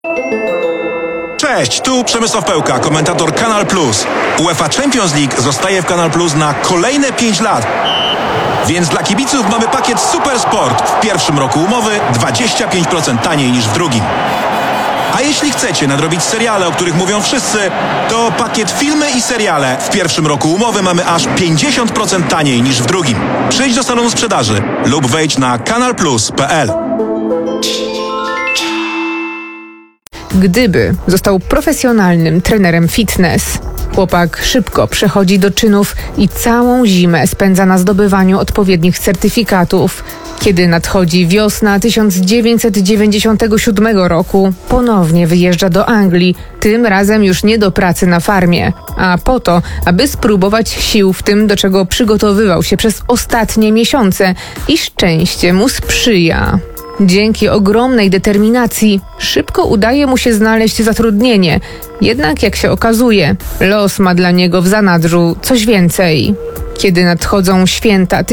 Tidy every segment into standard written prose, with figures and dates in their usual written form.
Cześć, tu Przemysław Pełka, komentator Kanal Plus. UEFA Champions League zostaje w Kanal Plus na kolejne 5 lat. Więc dla kibiców mamy pakiet Super Sport. W pierwszym roku umowy 25% taniej niż w drugim. A jeśli chcecie nadrobić seriale, o których mówią wszyscy, to pakiet filmy i seriale. W pierwszym roku umowy mamy aż 50% taniej niż w drugim. Przyjdź do salonu sprzedaży lub wejdź na kanalplus.pl. Gdyby został profesjonalnym trenerem fitness, chłopak szybko przechodzi do czynów i całą zimę spędza na zdobywaniu odpowiednich certyfikatów. Kiedy nadchodzi wiosna 1997 roku, ponownie wyjeżdża do Anglii, tym razem już nie do pracy na farmie, a po to, aby spróbować sił w tym, do czego przygotowywał się przez ostatnie miesiące i szczęście mu sprzyja. Dzięki ogromnej determinacji szybko udaje mu się znaleźć zatrudnienie. Jednak jak się okazuje, los ma dla niego w zanadrzu coś więcej. Kiedy nadchodzą święta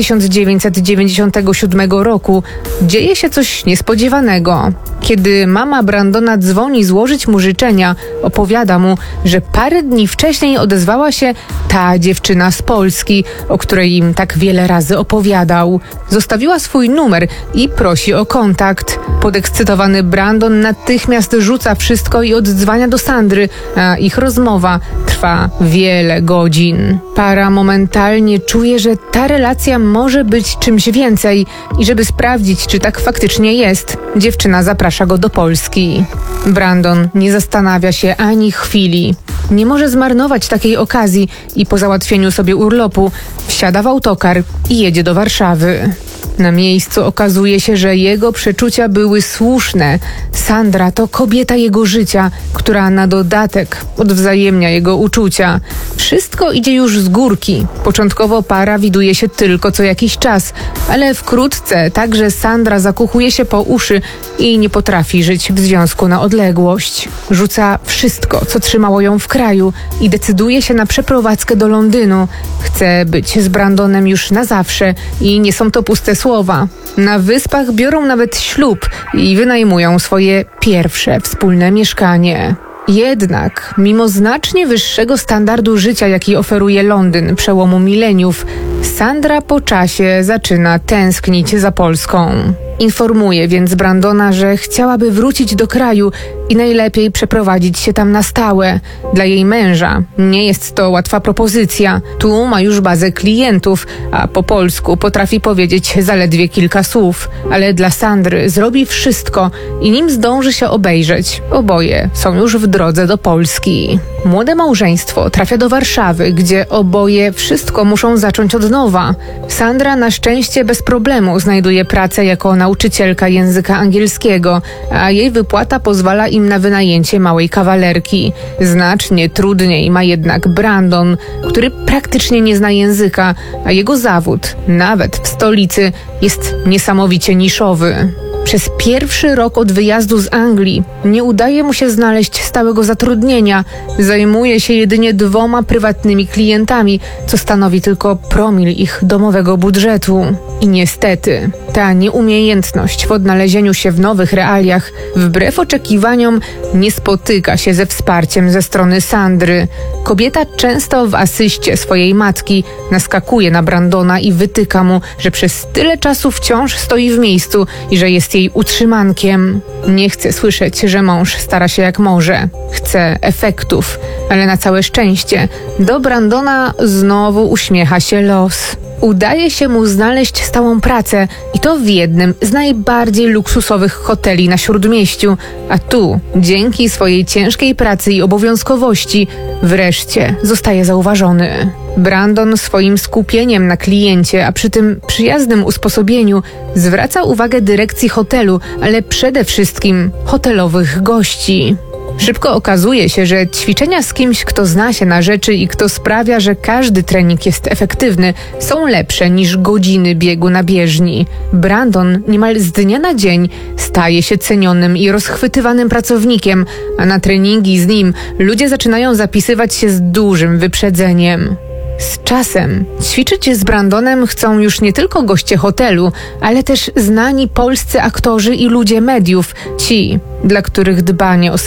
1997 roku, dzieje się coś niespodziewanego. Kiedy mama Brandona dzwoni złożyć mu życzenia, opowiada mu, że parę dni wcześniej odezwała się ta dziewczyna z Polski, o której im tak wiele razy opowiadał. Zostawiła swój numer i prosi o kontakt. Podekscytowany Brandon natychmiast rzuca wszystko i oddzwania do Sandry, a ich rozmowa trwa wiele godzin. Para momentalnie czuje, że ta relacja może być czymś więcej i żeby sprawdzić, czy tak faktycznie jest, dziewczyna zaprasza go do Polski. Brandon nie zastanawia się ani chwili. Nie może zmarnować takiej okazji i po załatwieniu sobie urlopu wsiada w autokar i jedzie do Warszawy. Na miejscu okazuje się, że jego przeczucia były słuszne. Sandra to kobieta jego życia, która na dodatek odwzajemnia jego uczucia. Wszystko idzie już z górki. Początkowo para widuje się tylko co jakiś czas, ale wkrótce także Sandra zakochuje się po uszy i nie potrafi żyć w związku na odległość. Rzuca wszystko, co trzymało ją w kraju i decyduje się na przeprowadzkę do Londynu. Chce być z Brandonem już na zawsze i nie są to puste słowa. Na Wyspach biorą nawet ślub i wynajmują swoje pierwsze wspólne mieszkanie. Jednak, mimo znacznie wyższego standardu życia, jaki oferuje Londyn przełomu mileniów, Sandra po czasie zaczyna tęsknić za Polską. Informuje więc Brandona, że chciałaby wrócić do kraju i najlepiej przeprowadzić się tam na stałe. Dla jej męża nie jest to łatwa propozycja. Tu ma już bazę klientów, a po polsku potrafi powiedzieć zaledwie kilka słów. Ale dla Sandry zrobi wszystko i nim zdąży się obejrzeć, oboje są już w drodze do Polski. Młode małżeństwo trafia do Warszawy, gdzie oboje wszystko muszą zacząć od nowa. Sandra na szczęście bez problemu znajduje pracę jako nauczycielka języka angielskiego, a jej wypłata pozwala im na wynajęcie małej kawalerki. Znacznie trudniej ma jednak Brandon, który praktycznie nie zna języka, a jego zawód, nawet w stolicy, jest niesamowicie niszowy. Przez pierwszy rok od wyjazdu z Anglii nie udaje mu się znaleźć stałego zatrudnienia. Zajmuje się jedynie 2 prywatnymi klientami, co stanowi tylko promil ich domowego budżetu. I niestety, ta nieumiejętność w odnalezieniu się w nowych realiach, wbrew oczekiwaniom, nie spotyka się ze wsparciem ze strony Sandry. Kobieta często w asyście swojej matki naskakuje na Brandona i wytyka mu, że przez tyle czasu wciąż stoi w miejscu i że jest jej utrzymankiem. Nie chce słyszeć, że mąż stara się jak może. Chce efektów, ale na całe szczęście do Brandona znowu uśmiecha się los. Udaje się mu znaleźć stałą pracę i to w jednym z najbardziej luksusowych hoteli na Śródmieściu, a tu, dzięki swojej ciężkiej pracy i obowiązkowości, wreszcie zostaje zauważony. Brandon swoim skupieniem na kliencie, a przy tym przyjaznym usposobieniu zwraca uwagę dyrekcji hotelu, ale przede wszystkim hotelowych gości. Szybko okazuje się, że ćwiczenia z kimś, kto zna się na rzeczy i kto sprawia, że każdy trening jest efektywny, są lepsze niż godziny biegu na bieżni. Brandon niemal z dnia na dzień staje się cenionym i rozchwytywanym pracownikiem, a na treningi z nim ludzie zaczynają zapisywać się z dużym wyprzedzeniem. Z czasem ćwiczyć z Brandonem chcą już nie tylko goście hotelu, ale też znani polscy aktorzy i ludzie mediów, ci, dla których dbanie o